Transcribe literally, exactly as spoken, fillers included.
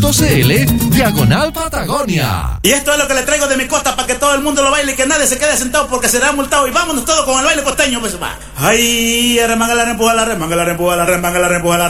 punto c l, diagonal Patagonia. Y esto es lo que le traigo de mi costa para que todo el mundo lo baile y que nadie se quede sentado porque será multado. Y vámonos todos con el baile costeño, pues va. Ay, remanga la rempuja la remanga la rempuja la remanga la rempuja la